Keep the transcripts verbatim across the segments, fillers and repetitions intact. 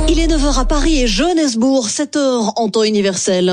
Il est neuf heures à Paris et Johannesburg, sept heures en temps universel.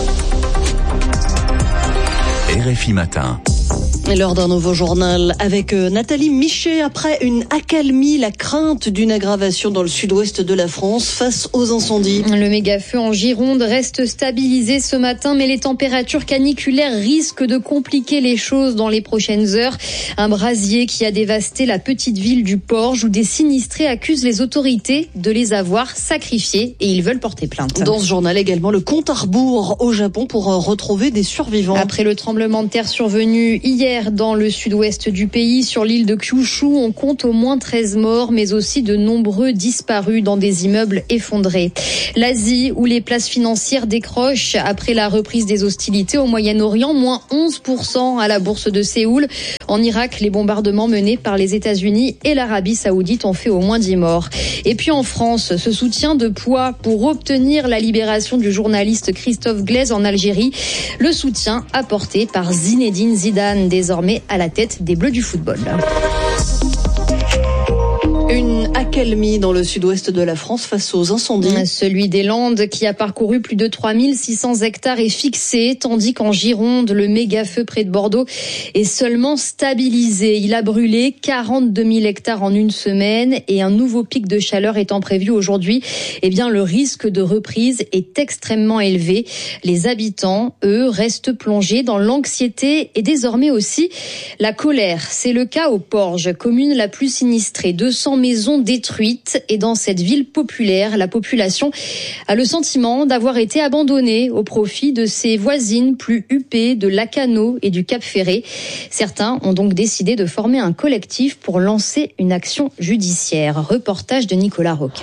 R F I Matin. Et l'heure d'un nouveau journal avec Nathalie Michet. Après une accalmie, la crainte d'une aggravation dans le sud-ouest de la France face aux incendies. Le méga-feu en Gironde reste stabilisé ce matin, mais les températures caniculaires risquent de compliquer les choses dans les prochaines heures. Un brasier qui a dévasté la petite ville du Porge où des sinistrés accusent les autorités de les avoir sacrifiés et ils veulent porter plainte. Dans ce journal également, le compte à rebours au Japon pour retrouver des survivants. Après le tremblement de terre survenu hier dans le sud-ouest du pays, sur l'île de Kyushu, on compte au moins treize morts, mais aussi de nombreux disparus dans des immeubles effondrés. L'Asie, où les places financières décrochent après la reprise des hostilités au Moyen-Orient, moins onze pour cent à la bourse de Séoul. En Irak, les bombardements menés par les États-Unis et l'Arabie Saoudite ont fait au moins dix morts. Et puis en France, ce soutien de poids pour obtenir la libération du journaliste Christophe Glaise en Algérie. Le soutien apporté par Zinedine Zidane, désormais à la tête des Bleus du football. Une accalmie dans le sud-ouest de la France face aux incendies. Celui des Landes qui a parcouru plus de trois mille six cents hectares est fixé, tandis qu'en Gironde, le méga-feu près de Bordeaux est seulement stabilisé. Il a brûlé quarante-deux mille hectares en une semaine et un nouveau pic de chaleur étant prévu aujourd'hui, eh bien, le risque de reprise est extrêmement élevé. Les habitants, eux, restent plongés dans l'anxiété et désormais aussi la colère. C'est le cas au Porge, commune la plus sinistrée. deux cents maisons détruites et dans cette ville populaire, la population a le sentiment d'avoir été abandonnée au profit de ses voisines plus huppées de Lacanau et du Cap-Ferré. Certains ont donc décidé de former un collectif pour lancer une action judiciaire. Reportage de Nicolas Roca.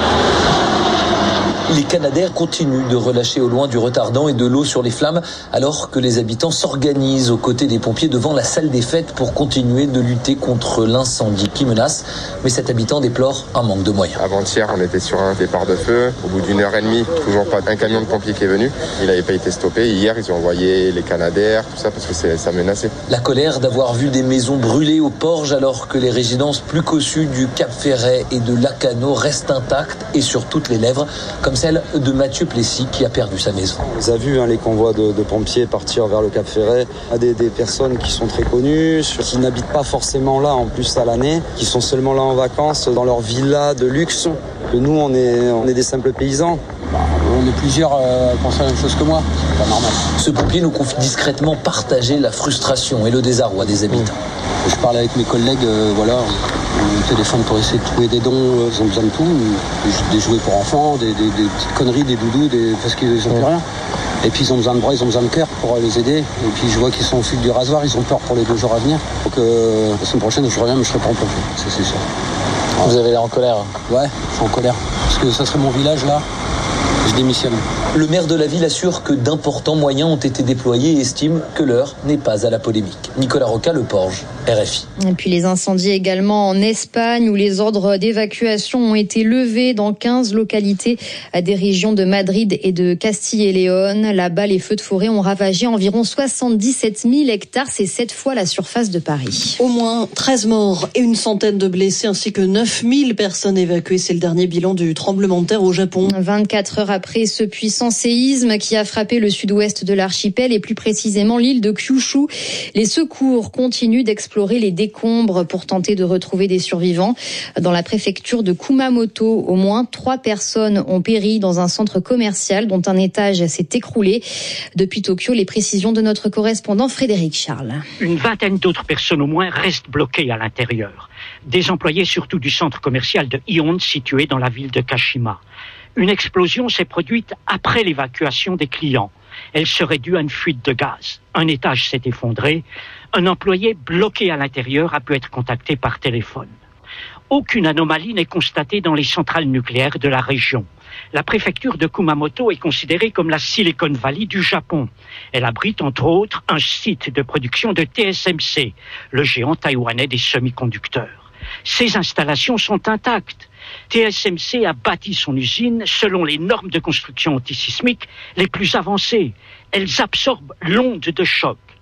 Les Canadaires continuent de relâcher au loin du retardant et de l'eau sur les flammes alors que les habitants s'organisent aux côtés des pompiers devant la salle des fêtes pour continuer de lutter contre l'incendie qui menace. Mais cet habitant déplore un manque de moyens. Avant-hier, on était sur un départ de feu. Au bout d'une heure et demie, toujours pas un camion de pompiers qui est venu. Il n'avait pas été stoppé. Hier, ils ont envoyé les Canadaires, tout ça parce que c'est, ça menaçait. La colère d'avoir vu des maisons brûler au Porge alors que les résidences plus cossues du Cap-Ferret et de Lacanau restent intactes et sur toutes les lèvres, comme celle de Mathieu Plessis qui a perdu sa maison. On a vu hein, les convois de, de pompiers partir vers le Cap-Ferret, des, des personnes qui sont très connues, qui n'habitent pas forcément là en plus à l'année, qui sont seulement là en vacances dans leur villa de luxe. Que nous, on est, on est des simples paysans. Bah, on est plusieurs euh, à penser la même chose que moi, c'est pas normal. Ce pompier nous confie discrètement partager la frustration et le désarroi des habitants. Oui. Je parle avec mes collègues, euh, voilà, on téléphone pour essayer de trouver des dons, euh, ils ont besoin de tout, des jouets pour enfants, des, des, des petites conneries, des doudous, des, parce qu'ils n'ont plus rien. Et puis ils ont besoin de bras, ils ont besoin de cœur pour les aider. Et puis je vois qu'ils sont au fil du rasoir, ils ont peur pour les deux jours à venir. Donc euh, la semaine prochaine, je reviens, mais je serai pas en pompier, ça c'est sûr. Vous avez l'air en colère? Ouais, je suis en colère. Parce que ça serait mon village là, je démissionne. Le maire de la ville assure que d'importants moyens ont été déployés et estime que l'heure n'est pas à la polémique. Nicolas Roca, Le Porge, R F I. Et puis les incendies également en Espagne où les ordres d'évacuation ont été levés dans quinze localités des régions de Madrid et de Castille et Léon. Là-bas, les feux de forêt ont ravagé environ soixante-dix-sept mille hectares. C'est sept fois la surface de Paris. Au moins treize morts et une centaine de blessés ainsi que neuf mille personnes évacuées. C'est le dernier bilan du tremblement de terre au Japon. vingt-quatre heures après ce puissant séisme qui a frappé le sud-ouest de l'archipel et plus précisément l'île de Kyushu, les secours continuent d'explorer les décombres pour tenter de retrouver des survivants. Dans la préfecture de Kumamoto, au moins trois personnes ont péri dans un centre commercial dont un étage s'est écroulé. Depuis Tokyo, les précisions de notre correspondant Frédéric Charles. Une vingtaine d'autres personnes au moins restent bloquées à l'intérieur. Des employés surtout du centre commercial de Ion situé dans la ville de Kashima. Une explosion s'est produite après l'évacuation des clients. Elle serait due à une fuite de gaz. Un étage s'est effondré. Un employé bloqué à l'intérieur a pu être contacté par téléphone. Aucune anomalie n'est constatée dans les centrales nucléaires de la région. La préfecture de Kumamoto est considérée comme la Silicon Valley du Japon. Elle abrite entre autres un site de production de T S M C, le géant taïwanais des semi-conducteurs. Ces installations sont intactes. T S M C a bâti son usine selon les normes de construction antisismique les plus avancées. Elles absorbent l'onde de choc.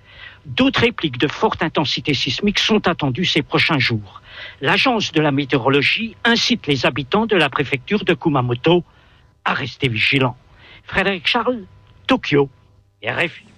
D'autres répliques de forte intensité sismique sont attendues ces prochains jours. L'agence de la météorologie incite les habitants de la préfecture de Kumamoto à rester vigilants. Frédéric Charles, Tokyo, R F I.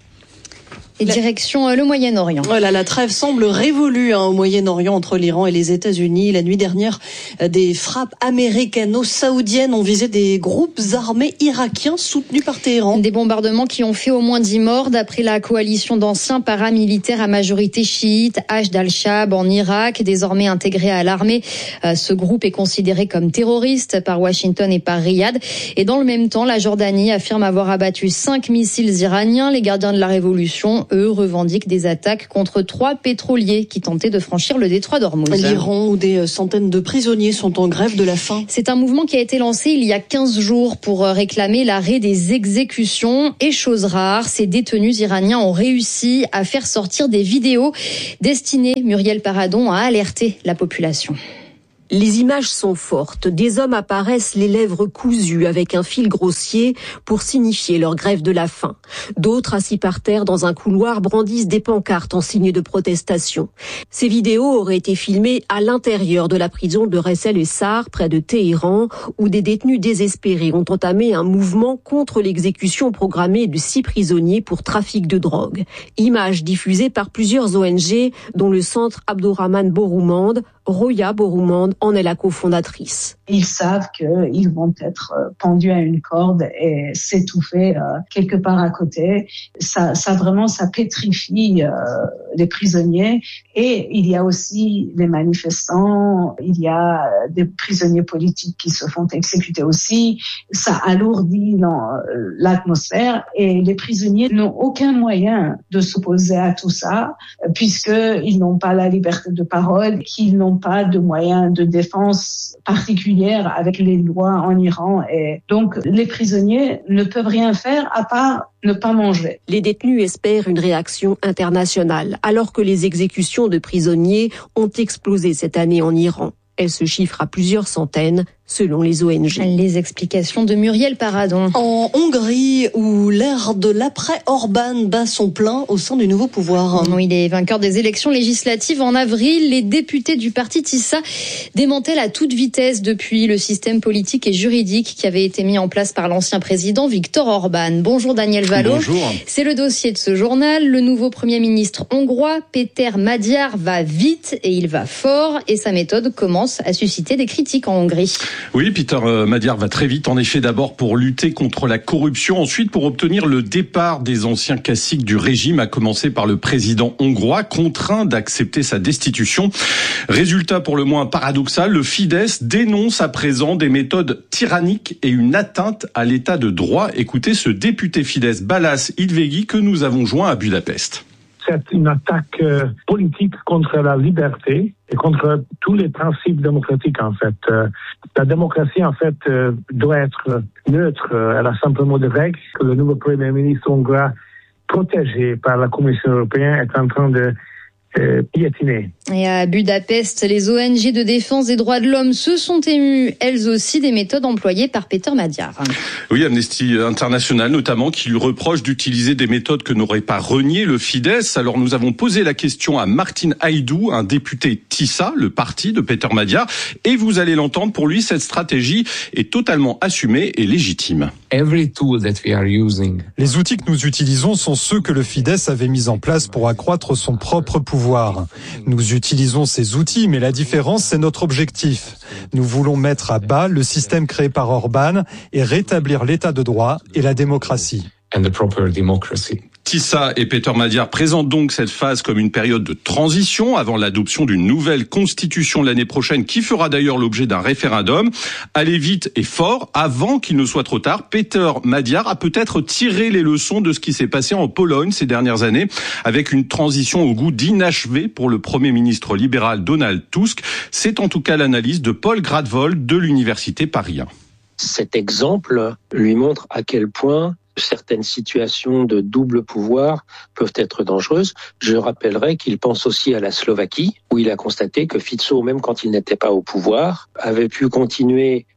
Et direction le Moyen-Orient. Voilà, la trêve semble révolue hein, au Moyen-Orient entre l'Iran et les États-Unis. La nuit dernière, des frappes américano-saoudiennes ont visé des groupes armés irakiens soutenus par Téhéran. Des bombardements qui ont fait au moins dix morts d'après la coalition d'anciens paramilitaires à majorité chiite, Hashd al-Shab en Irak, désormais intégré à l'armée. Ce groupe est considéré comme terroriste par Washington et par Riyad. Et dans le même temps, la Jordanie affirme avoir abattu cinq missiles iraniens. Les gardiens de la révolution, eux, revendiquent des attaques contre trois pétroliers qui tentaient de franchir le détroit d'Ormuz. L'Iran, où des centaines de prisonniers sont en grève de la faim. C'est un mouvement qui a été lancé il y a quinze jours pour réclamer l'arrêt des exécutions. Et chose rare, ces détenus iraniens ont réussi à faire sortir des vidéos destinées, Muriel Paradon, à alerter la population. Les images sont fortes. Des hommes apparaissent les lèvres cousues avec un fil grossier pour signifier leur grève de la faim. D'autres, assis par terre dans un couloir, brandissent des pancartes en signe de protestation. Ces vidéos auraient été filmées à l'intérieur de la prison de Res El Essar, près de Téhéran, où des détenus désespérés ont entamé un mouvement contre l'exécution programmée de six prisonniers pour trafic de drogue. Images diffusées par plusieurs O N G, dont le centre Abdourahmane Boroumand. Roya Boroumand en est la cofondatrice. Ils savent qu'ils vont être pendus à une corde et s'étouffer euh, quelque part à côté. Ça, ça vraiment, ça pétrifie euh, les prisonniers. Et il y a aussi les manifestants, il y a des prisonniers politiques qui se font exécuter aussi. Ça alourdit l'atmosphère et les prisonniers n'ont aucun moyen de s'opposer à tout ça puisqu'ils n'ont pas la liberté de parole, qu'ils n'ont pas de moyens de défense particulière avec les lois en Iran. Et donc, les prisonniers ne peuvent rien faire à part ne pas manger. Les détenus espèrent une réaction internationale, alors que les exécutions de prisonniers ont explosé cette année en Iran. Elles se chiffrent à plusieurs centaines, selon les O N G. Les explications de Muriel Paradon. En Hongrie, où l'ère de l'après-Orban bat son plein au sein du nouveau pouvoir. Oui, les vainqueurs des élections législatives en avril, les députés du parti Tissa démantèlent à toute vitesse depuis le système politique et juridique qui avait été mis en place par l'ancien président Viktor Orban. Bonjour Daniel Valo. Bonjour. C'est le dossier de ce journal. Le nouveau Premier ministre hongrois, Péter Magyar, va vite et il va fort et sa méthode commence à susciter des critiques en Hongrie. Oui, Péter Magyar va très vite, en effet, d'abord pour lutter contre la corruption, ensuite pour obtenir le départ des anciens caciques du régime, à commencer par le président hongrois, contraint d'accepter sa destitution. Résultat pour le moins paradoxal, le Fidesz dénonce à présent des méthodes tyranniques et une atteinte à l'état de droit. Écoutez ce député Fidesz, Balázs Hidvégi, que nous avons joint à Budapest. C'est une attaque euh, politique contre la liberté et contre tous les principes démocratiques, en fait. Euh, la démocratie, en fait, euh, doit être neutre. Elle a simplement des règles que le nouveau Premier ministre hongrois, protégé par la Commission européenne, est en train de euh, piétiner. Et à Budapest, les O N G de défense des droits de l'homme se sont émues, elles aussi, des méthodes employées par Péter Magyar. Oui, Amnesty International notamment, qui lui reproche d'utiliser des méthodes que n'aurait pas renié le Fidesz. Alors nous avons posé la question à Martin Haidú, un député Tissa, le parti de Péter Magyar, et vous allez l'entendre, pour lui, cette stratégie est totalement assumée et légitime. Every tool that we are using. Les outils que nous utilisons sont ceux que le Fidesz avait mis en place pour accroître son propre pouvoir. Nous utilisons ces outils, mais la différence, c'est notre objectif. Nous voulons mettre à bas le système créé par Orban et rétablir l'état de droit et la démocratie. And the proper democracy. Tissa et Péter Magyar présentent donc cette phase comme une période de transition avant l'adoption d'une nouvelle constitution l'année prochaine, qui fera d'ailleurs l'objet d'un référendum. Aller vite et fort avant qu'il ne soit trop tard. Péter Magyar a peut-être tiré les leçons de ce qui s'est passé en Pologne ces dernières années, avec une transition au goût d'inachevé pour le Premier ministre libéral Donald Tusk. C'est en tout cas l'analyse de Paul Gradvold de l'Université Paris un. Cet exemple lui montre à quel point certaines situations de double pouvoir peuvent être dangereuses. Je rappellerai qu'il pense aussi à la Slovaquie, où il a constaté que Fico, même quand il n'était pas au pouvoir, avait pu continuer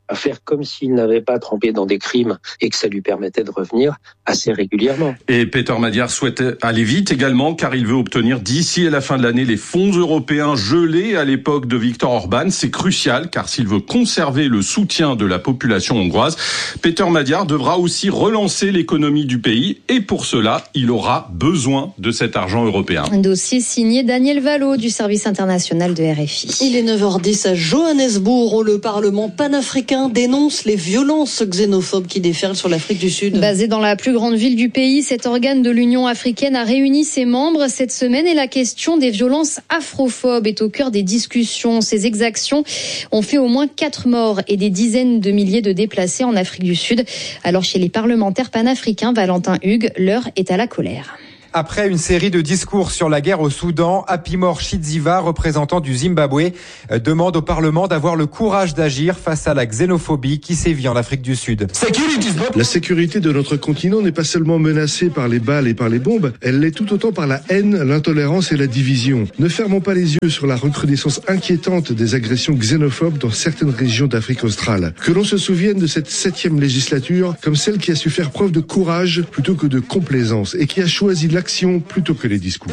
à faire comme s'il n'avait pas trempé dans des crimes et que ça lui permettait de revenir assez régulièrement. Et Peter Madiar souhaite aller vite également car il veut obtenir d'ici à la fin de l'année les fonds européens gelés à l'époque de Viktor Orban. C'est crucial car s'il veut conserver le soutien de la population hongroise, Peter Madiar devra aussi relancer l'économie du pays et pour cela, il aura besoin de cet argent européen. Un dossier signé Daniel Valo du service international de R F I. Il est neuf heures dix à Johannesburg où le Parlement panafricain dénonce les violences xénophobes qui déferlent sur l'Afrique du Sud. Basé dans la plus grande ville du pays, cet organe de l'Union africaine a réuni ses membres cette semaine et la question des violences afrophobes est au cœur des discussions. Ces exactions ont fait au moins quatre morts et des dizaines de milliers de déplacés en Afrique du Sud. Alors chez les parlementaires panafricains, Valentin Hugues, l'heure est à la colère. Après une série de discours sur la guerre au Soudan, Apimor Chidziva, représentant du Zimbabwe, demande au Parlement d'avoir le courage d'agir face à la xénophobie qui sévit en Afrique du Sud. La sécurité de notre continent n'est pas seulement menacée par les balles et par les bombes, elle l'est tout autant par la haine, l'intolérance et la division. Ne fermons pas les yeux sur la recrudescence inquiétante des agressions xénophobes dans certaines régions d'Afrique australe. Que l'on se souvienne de cette septième législature comme celle qui a su faire preuve de courage plutôt que de complaisance et qui a choisi la l'action plutôt que les discours.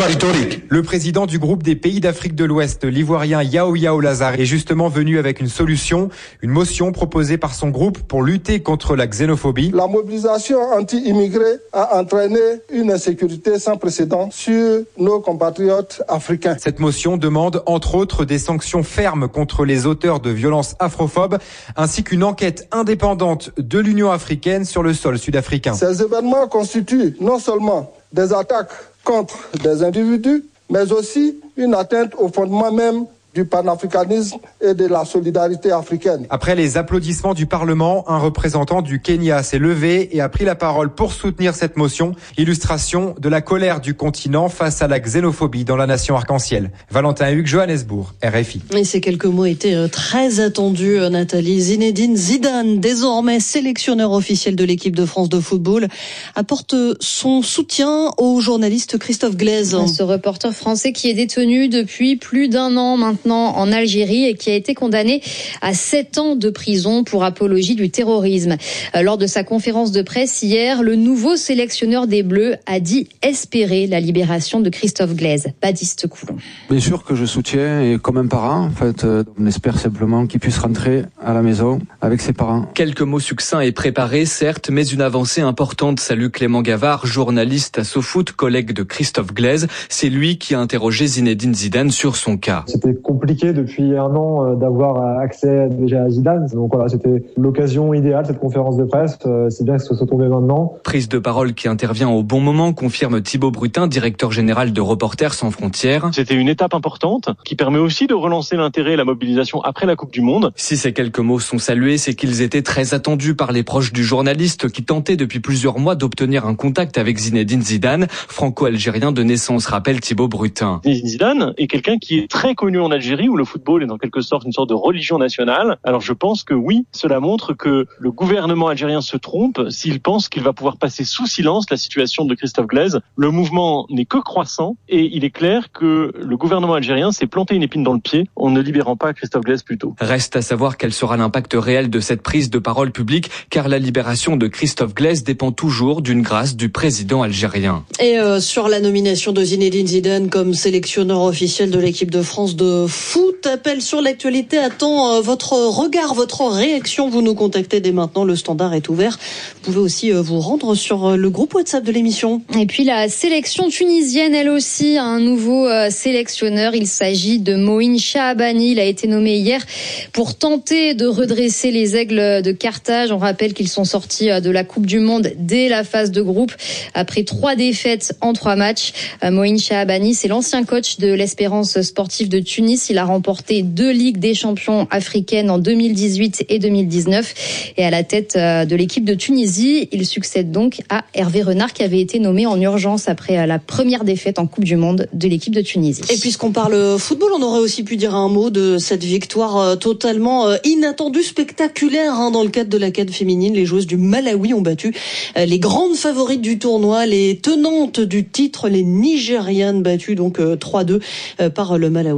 Le président du groupe des pays d'Afrique de l'Ouest, l'ivoirien Yao Yao Lazare, est justement venu avec une solution, une motion proposée par son groupe pour lutter contre la xénophobie. La mobilisation anti-immigrés a entraîné une insécurité sans précédent sur nos compatriotes africains. Cette motion demande entre autres des sanctions fermes contre les auteurs de violences afrophobes, ainsi qu'une enquête indépendante de l'Union africaine sur le sol sud-africain. Ces événements constituent non seulement des attaques contre des individus, mais aussi une atteinte au fondement même du panafricanisme et de la solidarité africaine. Après les applaudissements du Parlement, un représentant du Kenya s'est levé et a pris la parole pour soutenir cette motion, illustration de la colère du continent face à la xénophobie dans la nation arc-en-ciel. Valentin Hugues, Johannesburg, R F I. Et ces quelques mots étaient très attendus, Nathalie. Zinedine Zidane, désormais sélectionneur officiel de l'équipe de France de football, apporte son soutien au journaliste Christophe Glaise. Ce reporter français qui est détenu depuis plus d'un an maintenant en Algérie et qui a été condamné à sept ans de prison pour apologie du terrorisme. Lors de sa conférence de presse hier, le nouveau sélectionneur des Bleus a dit espérer la libération de Christophe Glaise. Baptiste Coulon. Bien sûr que je soutiens et comme un parent, en fait, on espère simplement qu'il puisse rentrer à la maison avec ses parents. Quelques mots succincts et préparés, certes, mais une avancée importante. Salut Clément Gavard, journaliste à SoFoot, collègue de Christophe Glaise. C'est lui qui a interrogé Zinedine Zidane sur son cas. C'était compliqué depuis un an d'avoir accès déjà à Zidane. Donc voilà, c'était l'occasion idéale, cette conférence de presse. C'est bien que ce soit tombé maintenant. Prise de parole qui intervient au bon moment, confirme Thibaut Brutin, directeur général de Reporters sans frontières. C'était une étape importante qui permet aussi de relancer l'intérêt et la mobilisation après la Coupe du Monde. Si ces quelques mots sont salués, c'est qu'ils étaient très attendus par les proches du journaliste qui tentaient depuis plusieurs mois d'obtenir un contact avec Zinedine Zidane, franco-algérien de naissance, rappelle Thibaut Brutin. Zinedine Zidane est quelqu'un qui est très connu en Algérie, où le football est en quelque sorte une sorte de religion nationale. Alors je pense que oui, cela montre que le gouvernement algérien se trompe s'il pense qu'il va pouvoir passer sous silence la situation de Christophe Glaise. Le mouvement n'est que croissant et il est clair que le gouvernement algérien s'est planté une épine dans le pied en ne libérant pas Christophe Glaise plus tôt. Reste à savoir quel sera l'impact réel de cette prise de parole publique, car la libération de Christophe Glaise dépend toujours d'une grâce du président algérien. Et euh, sur la nomination de Zinedine Zidane comme sélectionneur officiel de l'équipe de France de foot, appel sur l'actualité, attend euh, votre regard, votre réaction. Vous nous contactez dès maintenant, le standard est ouvert. Vous pouvez aussi euh, vous rendre sur euh, le groupe WhatsApp de l'émission. Et puis la sélection tunisienne, elle aussi, a un nouveau euh, sélectionneur. Il s'agit de Moïne Shahabani. Il a été nommé hier pour tenter de redresser les Aigles de Carthage. On rappelle qu'ils sont sortis euh, de la Coupe du Monde dès la phase de groupe après trois défaites en trois matchs. Euh, Moïne Shahabani, c'est l'ancien coach de l'Espérance sportive de Tunis. Il a remporté deux Ligues des champions africaines en deux mille dix-huit et deux mille dix-neuf. Et à la tête de l'équipe de Tunisie, il succède donc à Hervé Renard qui avait été nommé en urgence après la première défaite en Coupe du Monde de l'équipe de Tunisie. Et puisqu'on parle football, on aurait aussi pu dire un mot de cette victoire totalement inattendue, spectaculaire hein, dans le cadre de la C A D féminine. Les joueuses du Malawi ont battu les grandes favorites du tournoi, les tenantes du titre, les Nigérianes, battues donc trois deux par le Malawi. On en parle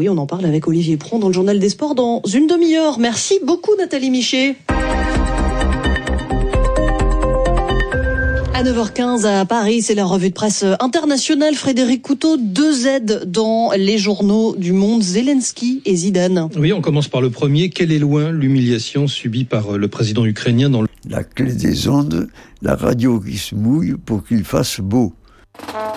parle avec Olivier Pron dans le Journal des Sports dans une demi-heure. Merci beaucoup Nathalie Michet. À neuf heures quinze à Paris, c'est la revue de presse internationale. Frédéric Couteau, deux Z dans les journaux du monde, Zelensky et Zidane. Oui, on commence par le premier. Quelle est loin l'humiliation subie par le président ukrainien dans le... La clé des ondes, la radio qui se mouille pour qu'il fasse beau.